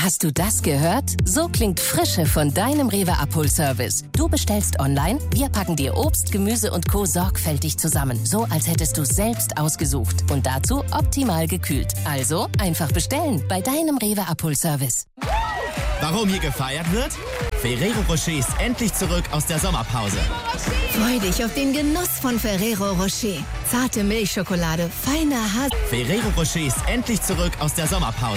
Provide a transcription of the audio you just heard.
Hast du das gehört? So klingt Frische von deinem Rewe Abholservice. Du bestellst online, wir packen dir Obst, Gemüse und Co. sorgfältig zusammen. So, als hättest du es selbst ausgesucht. Und dazu optimal gekühlt. Also einfach bestellen bei deinem Rewe Abholservice. Warum hier gefeiert wird? Ferrero Rocher ist endlich zurück aus der Sommerpause. Freu dich auf den Genuss von Ferrero Rocher. Zarte Milchschokolade, feiner Hass. Ferrero Rocher ist endlich zurück aus der Sommerpause.